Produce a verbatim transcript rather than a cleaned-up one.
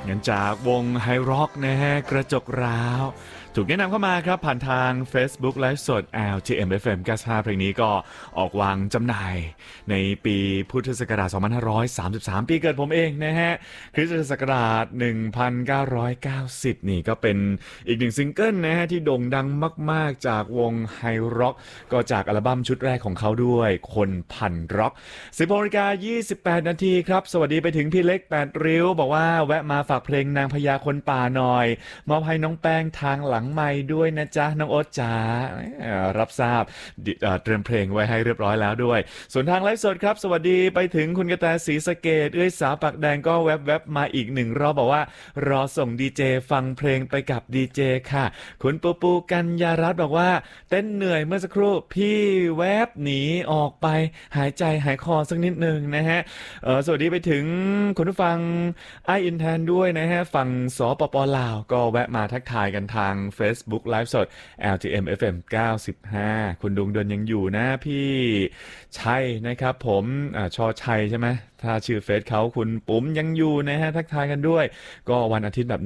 งั้นจากวงไฮร็อกนะฮะกระจกร้าวถูกแนะนำเข้ามาครับผ่านทาง Facebook ไลฟ์สด แอล ที เอ็ม เอฟ เอ็ม เก้าสิบห้าเพลงนี้ก็ออกวางจำหน่ายในปีพุทธศักราชสองพันห้าร้อยสามสิบสามปีเกิดผมเองนะฮะคริสตศักราชหนึ่งพันเก้าร้อยเก้าสิบนี่ก็เป็นอีกหนึ่งซิงเกิลนะฮะที่โด่งดังมากๆจากวงไฮร็อกก็จากอัลบั้มชุดแรกของเขาด้วยคนพันร็อกสิบหกนาฬิกายี่สิบแปดนาทีครับสวัสดีไปถึงพี่เล็กแปดริ้วบอกว่าแวะมาฝากเพลงนางพญาคนป่าหน่อยมอบให้น้องแป้งทางหลังไมค์ด้วยนะจ๊ะน้องโอ๊ตจ๋ารับทราบเตรียมเพลงไว้ให้เรียบร้อยแล้วด้วยส่วนทางไลฟ์สดครับสวัสดีไปถึงคุณกระแตศรีสะเกษเอ้ยสาวปากแดงก็แวบๆมาอีกหนึ่งรอบบอกว่ารอส่งดีเจฟังเพลงไปกับดีเจค่ะคุณปูปูกัญญารัตน์บอกว่าเต้นเหนื่อยเมื่อสักครู่พี่แวบหนีออกไปหายใจหายคอสักนิดหนึ่งนะฮะสวัสดีไปถึงคุณผู้ฟังไออินแทนด้วยนะฮะฝั่งสปปลาวก็แวะมาทักทายกันทาง Facebook ไลฟ์สด แอล ที เอ็ม เอฟ เอ็ม เก้าสิบห้าคุณดวงเดือนยังอยู่นะพี่ชัยนะครับผมอ่าชอชัยใช่ไหมถ้าชื่อเฟซเขาคุณปุ๋มยังอยู่นะฮะทักทายกันด้วยก็วันอาทิตย์แบบ